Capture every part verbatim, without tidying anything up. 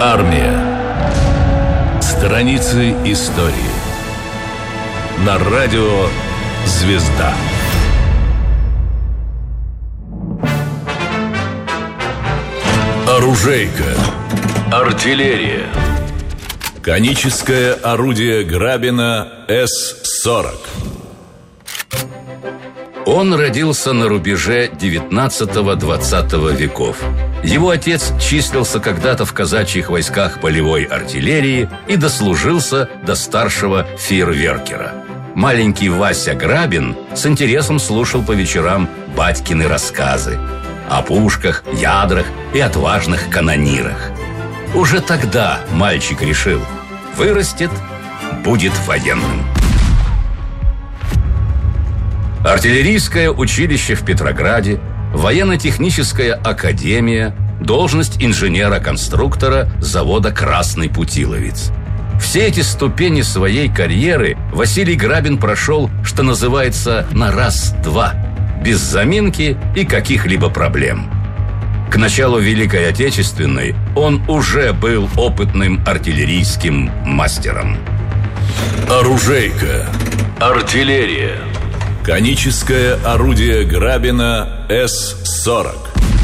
Армия. Страницы истории. На радио «Звезда». Оружейка. Артиллерия. Коническое орудие Грабина эс сорок. Он родился на рубеже девятнадцатого-двадцатого веков. Его отец числился когда-то в казачьих войсках полевой артиллерии и дослужился до старшего фейерверкера. Маленький Вася Грабин с интересом слушал по вечерам батькины рассказы о пушках, ядрах и отважных канонирах. Уже тогда мальчик решил: вырастет, будет военным. Артиллерийское училище в Петрограде, военно-техническая академия, должность инженера-конструктора завода «Красный Путиловец». Все эти ступени своей карьеры Василий Грабин прошел, что называется, на раз-два, без заминки и каких-либо проблем. К началу Великой Отечественной он уже был опытным артиллерийским мастером. Оружейка. Артиллерия. Коническое орудие Грабина эс сорок.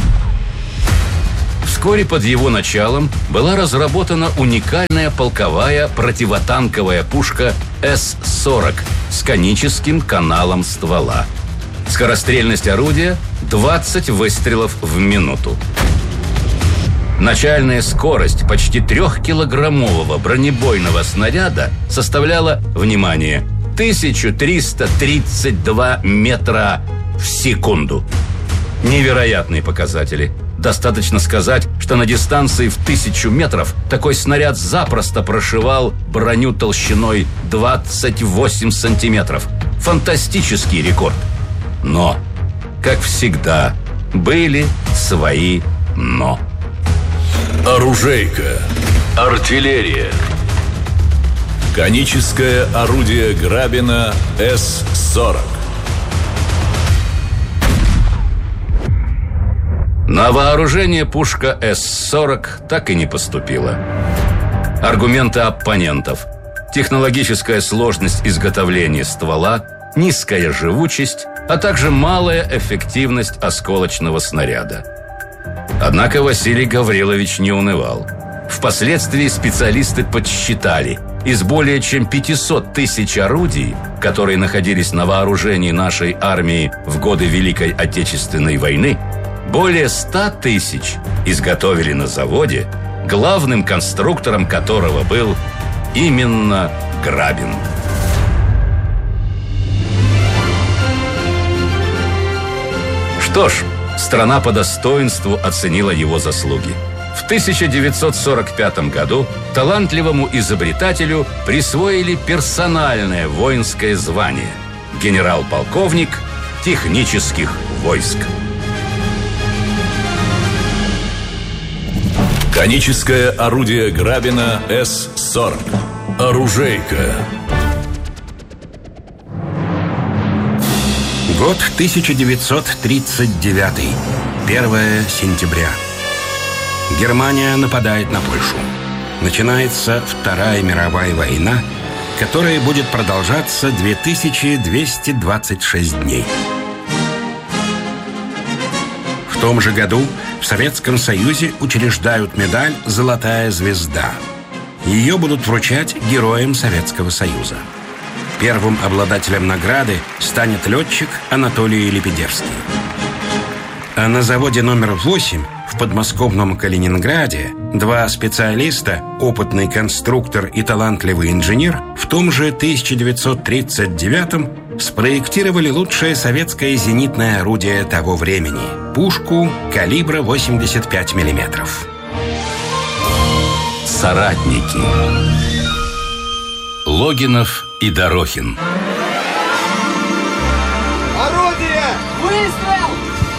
Вскоре под его началом была разработана уникальная полковая противотанковая пушка эс сорок с коническим каналом ствола. Скорострельность орудия – двадцать выстрелов в минуту. Начальная скорость почти трехкилограммового бронебойного снаряда составляла, внимание, тысяча триста тридцать два метра в секунду. Невероятные показатели. Достаточно сказать, что на дистанции в тысячу метров такой снаряд запросто прошивал броню толщиной двадцать восемь сантиметров. Фантастический рекорд. Но, как всегда, были свои «но». Оружейка. Артиллерия. Коническое орудие Грабина эс сорок. На вооружение пушка эс сорок так и не поступила. Аргументы оппонентов: технологическая сложность изготовления ствола, низкая живучесть, а также малая эффективность осколочного снаряда. Однако Василий Гаврилович не унывал. Впоследствии специалисты подсчитали: из более чем пятисот тысяч орудий, которые находились на вооружении нашей армии в годы Великой Отечественной войны, более ста тысяч изготовили на заводе, главным конструктором которого был именно Грабин. Что ж, страна по достоинству оценила его заслуги. В тысяча девятьсот сорок пятом году талантливому изобретателю присвоили персональное воинское звание – генерал-полковник технических войск. Коническое орудие Грабина эс сорок. Оружейка. Год тысяча девятьсот тридцать девятый. первое сентября. Германия нападает на Польшу. Начинается Вторая мировая война, которая будет продолжаться две тысячи двести двадцать шесть дней. В том же году в Советском Союзе учреждают медаль «Золотая звезда». Ее будут вручать героям Советского Союза. Первым обладателем награды станет летчик Анатолий Лебедевский. А на заводе номер восемь в подмосковном Калининграде два специалиста, опытный конструктор и талантливый инженер, в том же тысяча девятьсот тридцать девятом спроектировали лучшее советское зенитное орудие того времени – пушку калибра восемьдесят пять миллиметров. Соратники. Логинов и Дорохин. Орудие! Выстрел!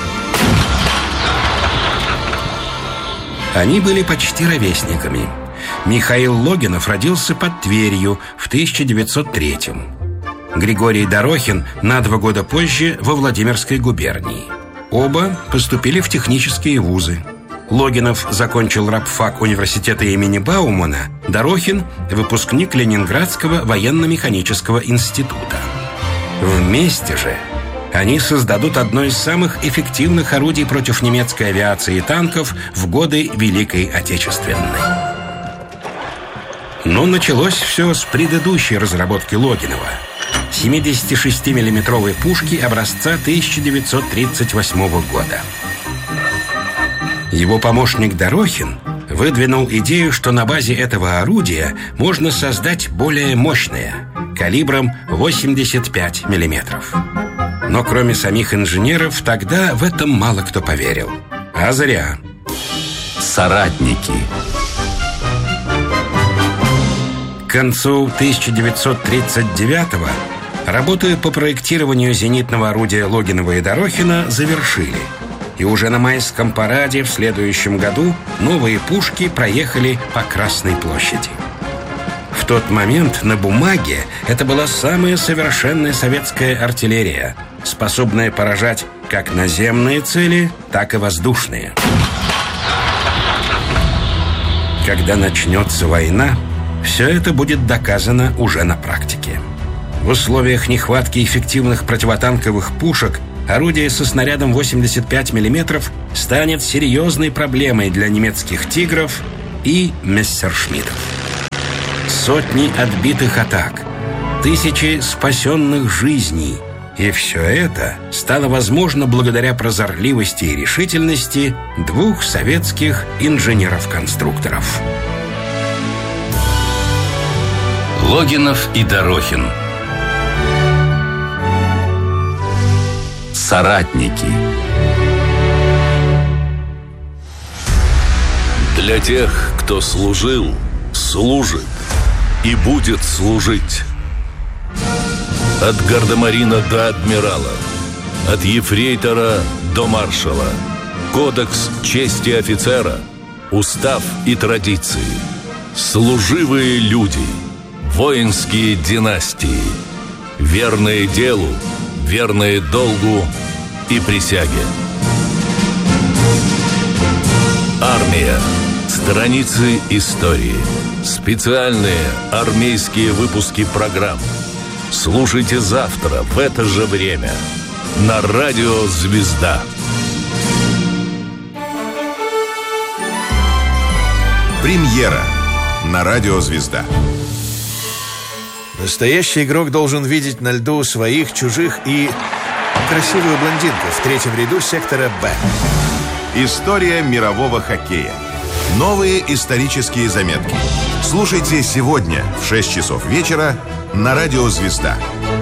Они были почти ровесниками. Михаил Логинов родился под Тверью в тысяча девятьсот третьем. Григорий Дорохин на два года позже во Владимирской губернии. Оба поступили в технические вузы. Логинов закончил рабфак университета имени Баумана, Дорохин – выпускник Ленинградского военно-механического института. Вместе же они создадут одно из самых эффективных орудий против немецкой авиации и танков в годы Великой Отечественной. Но началось все с предыдущей разработки Логинова – семидесятишестимиллиметровой пушки образца тысяча девятьсот тридцать восьмого года. Его помощник Дорохин выдвинул идею, что на базе этого орудия можно создать более мощное, калибром восемьдесят пять миллиметров. Но кроме самих инженеров, тогда в этом мало кто поверил. А зря. Соратники. К концу тысяча девятьсот тридцать девятого работы по проектированию зенитного орудия Логинова и Дорохина завершили. И уже на майском параде в следующем году новые пушки проехали по Красной площади. В тот момент на бумаге это была самая совершенная советская артиллерия, способная поражать как наземные цели, так и воздушные. Когда начнется война, все это будет доказано уже на практике. В условиях нехватки эффективных противотанковых пушек орудие со снарядом восемьдесят пять миллиметров станет серьезной проблемой для немецких «Тигров» и «Мессершмиттов». Сотни отбитых атак, тысячи спасенных жизней. И все это стало возможно благодаря прозорливости и решительности двух советских инженеров-конструкторов. Логинов и Дорохин. Соратники. Для тех, кто служил, служит и будет служить. От гардемарина до адмирала, от ефрейтора до маршала. Кодекс чести офицера, устав и традиции. Служивые люди, воинские династии, верные делу, верные долгу и присяге. Армия. Страницы истории. Специальные армейские выпуски программ. Слушайте завтра в это же время на радио «Звезда». Премьера на радио «Звезда». Настоящий игрок должен видеть на льду своих, чужих и красивую блондинку в третьем ряду сектора «Б». История мирового хоккея. Новые исторические заметки. Слушайте сегодня в шесть часов вечера на радио «Звезда».